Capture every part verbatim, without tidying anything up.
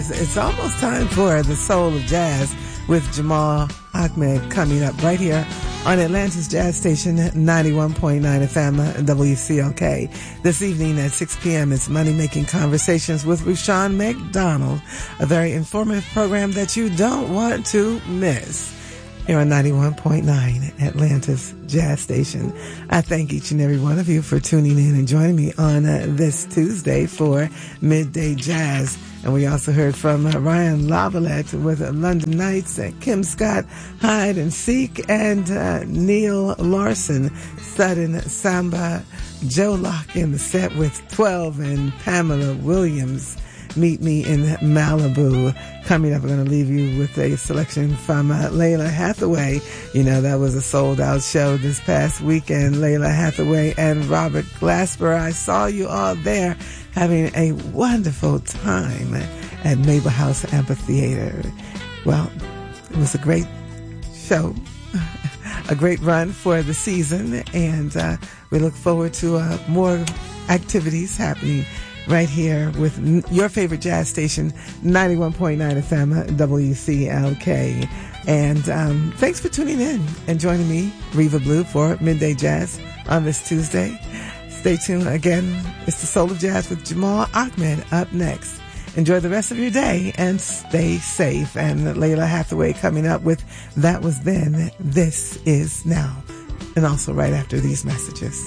It's almost time for the Soul of Jazz with Jamal Ahmed coming up right here on Atlanta's Jazz Station, ninety-one point nine F M, W C L K. This evening at six p.m. is Money Making Conversations with Rushion McDonald, a very informative program that you don't want to miss. Here on ninety-one point nine, Atlanta's Jazz Station. I thank each and every one of you for tuning in and joining me on uh, this Tuesday for Midday Jazz. And we also heard from uh, Ryan Lavalette with uh, London Nights, uh, Kim Scott, Hide and Seek, and uh, Neil Larson, Sudden Samba, Joe Locke in the set with twelve, and Pamela Williams, Meet Me in Malibu. Coming up, I'm going to leave you with a selection from uh, Layla Hathaway. You know, that was a sold-out show this past weekend. Layla Hathaway and Robert Glasper. I saw you all there having a wonderful time at Mabel House Amphitheater. Well, it was a great show, a great run for the season, and uh, we look forward to uh, more activities happening right here with your favorite jazz station, ninety-one point nine F M, W C L K. And um, thanks for tuning in and joining me, Reva Blue, for Midday Jazz on this Tuesday. Stay tuned. Again, it's the Soul of Jazz with Jamal Ahmed up next. Enjoy the rest of your day and stay safe. And Layla Hathaway coming up with That Was Then, This Is Now. And also right after these messages.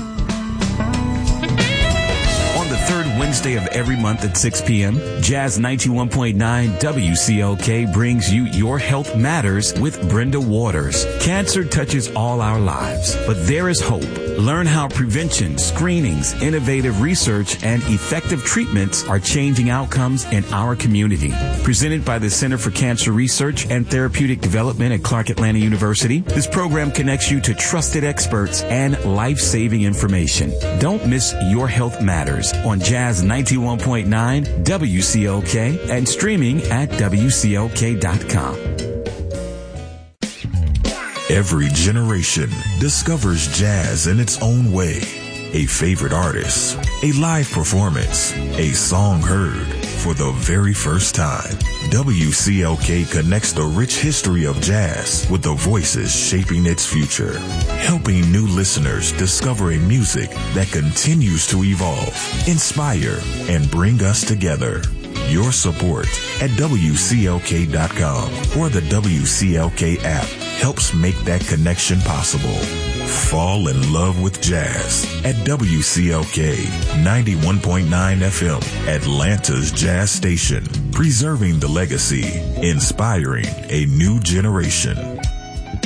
The third Wednesday of every month at six p.m., Jazz ninety-one point nine W C L K brings you Your Health Matters with Brenda Waters. Cancer touches all our lives, but there is hope. Learn how prevention, screenings, innovative research, and effective treatments are changing outcomes in our community. Presented by the Center for Cancer Research and Therapeutic Development at Clark Atlanta University, this program connects you to trusted experts and life-saving information. Don't miss Your Health Matters on Jazz ninety-one point nine W C L K and streaming at W C L K dot com. Every generation discovers jazz in its own way. A favorite artist, a live performance, a song heard for the very first time. W C L K connects the rich history of jazz with the voices shaping its future, helping new listeners discover a music that continues to evolve, inspire, and bring us together. Your support at W C L K dot com or the W C L K app helps make that connection possible. Fall in love with jazz at W C L K ninety-one point nine F M, Atlanta's Jazz Station, preserving the legacy, inspiring a new generation.